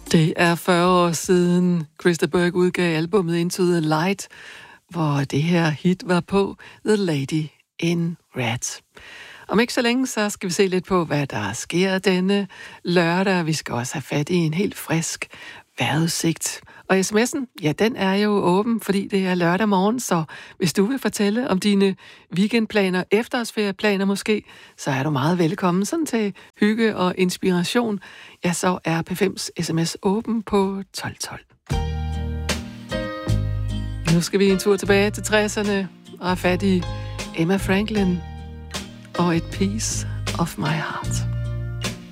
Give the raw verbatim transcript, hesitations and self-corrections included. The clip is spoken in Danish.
Det er fyrre år siden Krista Berg udgav albumet Into the Light, hvor det her hit var på The Lady in Red. Om ikke så længe, så skal vi se lidt på, hvad der sker denne lørdag. Vi skal også have fat i en helt frisk vejrudsigt. Og sms'en, ja, den er jo åben, fordi det er lørdag morgen, så hvis du vil fortælle om dine weekendplaner, efterårsferieplaner måske, så er du meget velkommen sådan til hygge og inspiration. Ja, så er P fems sms åben på tolv tolv. Nu skal vi en tur tilbage til tresserne og have fat i Emma Franklin og et piece of my heart.